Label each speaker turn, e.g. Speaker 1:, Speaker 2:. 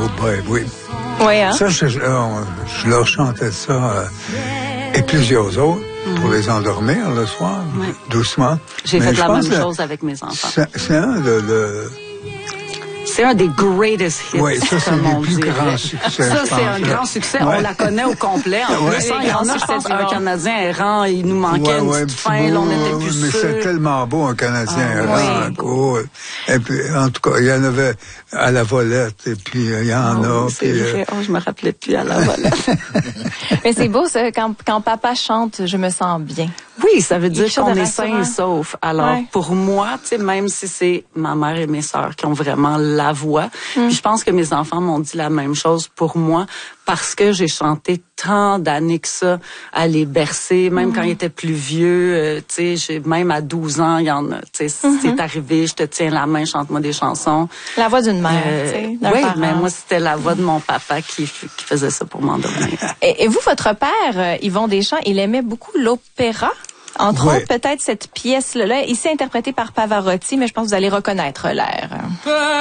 Speaker 1: Oh boy, oui.
Speaker 2: Oui, hein?
Speaker 1: Ça, je leur chantais ça et plusieurs autres pour les endormir le soir, doucement.
Speaker 3: J'ai fait la même chose avec mes enfants.
Speaker 1: C'est
Speaker 3: C'est un des greatest hits.
Speaker 1: Oui, ça, c'est le plus grand succès.
Speaker 3: Ça, c'est un grand succès. Ouais. On la connaît au complet. En plus, il y en a, je pense, un Canadien errant, il nous manquait une petite fin, là, on était plus sûrs.
Speaker 1: Mais c'est tellement beau, un Canadien errant. Cool. Et puis, en tout cas, il y en avait à la volette, et puis il y en a.
Speaker 3: C'est vrai. Je me rappelais plus à la volette.
Speaker 2: Mais c'est beau, ça, quand papa chante, je me sens bien.
Speaker 3: Oui, ça veut dire qu'on est sain et sauf. Alors,
Speaker 2: ouais.
Speaker 3: pour moi, tu sais, même si c'est ma mère et mes sœurs qui ont vraiment la voix, puis je pense que mes enfants m'ont dit la même chose pour moi, parce que j'ai chanté tant d'années que ça à les bercer, même quand ils étaient plus vieux, tu sais, même à 12 ans, il y en a, tu sais, c'est arrivé, je te tiens la main, chante-moi des chansons.
Speaker 2: La voix d'une mère, tu sais, d'un
Speaker 3: oui,
Speaker 2: parent.
Speaker 3: mais moi, c'était la voix de mon papa qui faisait ça pour m'endormir.
Speaker 2: Et vous, votre père, Yvon Deschamps, il aimait beaucoup l'opéra? Entre autres, peut-être cette pièce-là, ici interprétée par Pavarotti, mais je pense que vous allez reconnaître l'air.